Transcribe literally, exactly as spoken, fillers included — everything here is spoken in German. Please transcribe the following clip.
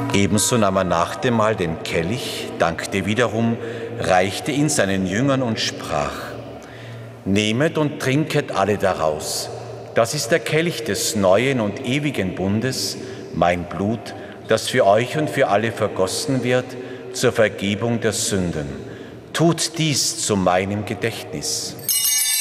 Ebenso nahm er nach dem Mahl den Kelch, dankte wiederum, reichte ihn seinen Jüngern und sprach: Nehmet und trinket alle daraus. Das ist der Kelch des neuen und ewigen Bundes, mein Blut, das für euch und für alle vergossen wird zur Vergebung der Sünden. Tut dies zu meinem Gedächtnis.